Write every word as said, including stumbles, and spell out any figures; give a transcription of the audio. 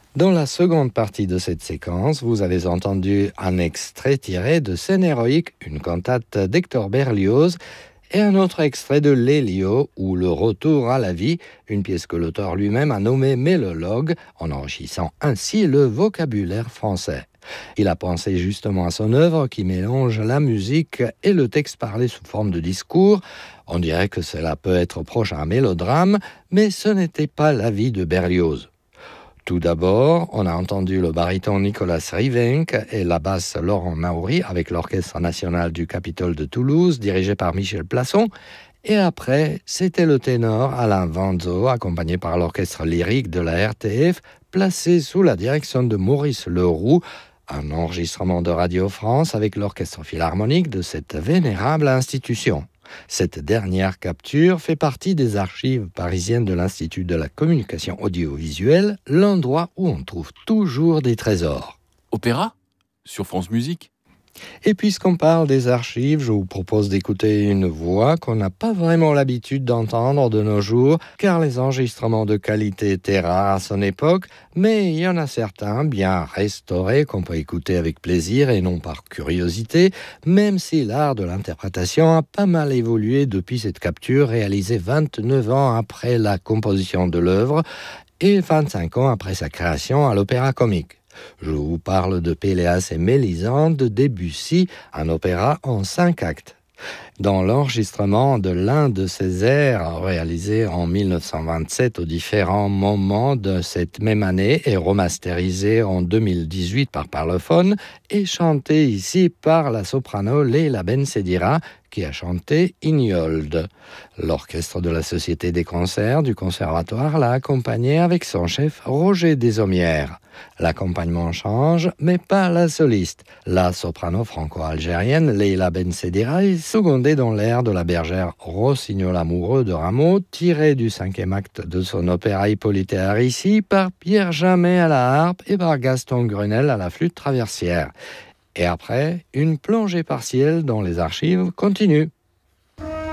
Dans la seconde partie de cette séquence, vous avez entendu un extrait tiré de Scène héroïque, une cantate d'Hector Berlioz, et un autre extrait de Lélio, ou Le retour à la vie, une pièce que l'auteur lui-même a nommée Mélologue, en enrichissant ainsi le vocabulaire français. Il a pensé justement à son œuvre qui mélange la musique et le texte parlé sous forme de discours. On dirait que cela peut être proche à un mélodrame, mais ce n'était pas l'avis de Berlioz. Tout d'abord, on a entendu le baryton Nicolas Rivenc et la basse Laurent Naouri avec l'Orchestre national du Capitole de Toulouse, dirigé par Michel Plasson. Et après, c'était le ténor Alain Vanzo, accompagné par l'Orchestre lyrique de la R T F, placé sous la direction de Maurice Leroux, un enregistrement de Radio France avec l'Orchestre philharmonique de cette vénérable institution. Cette dernière capture fait partie des archives parisiennes de l'Institut de la communication audiovisuelle, l'endroit où on trouve toujours des trésors. Opéra ? Sur France Musique ? Et puisqu'on parle des archives, je vous propose d'écouter une voix qu'on n'a pas vraiment l'habitude d'entendre de nos jours, car les enregistrements de qualité étaient rares à son époque, mais il y en a certains bien restaurés qu'on peut écouter avec plaisir et non par curiosité, même si l'art de l'interprétation a pas mal évolué depuis cette capture réalisée vingt-neuf ans après la composition de l'œuvre et vingt-cinq ans après sa création à l'Opéra Comique. Je vous parle de Péléas et Mélisande de Debussy, un opéra en cinq actes. Dans l'enregistrement de l'un de ces airs réalisé en dix-neuf cent vingt-sept aux différents moments de cette même année et remasterisé en deux mille dix-huit par Parlophone et chanté ici par la soprano Leila Bensedira qui a chanté Ignold. L'orchestre de la Société des concerts du Conservatoire l'a accompagné avec son chef Roger Desaumières. L'accompagnement change, mais pas la soliste. La soprano franco-algérienne Leila Bensedira est secondée dans l'air de la bergère Rossignol amoureux de Rameau, tiré du cinquième acte de son opéra Hippolyte et Aricie par Pierre Jamet à la harpe et par Gaston Grunel à la flûte traversière. Et après, une plongée partielle dans les archives continue.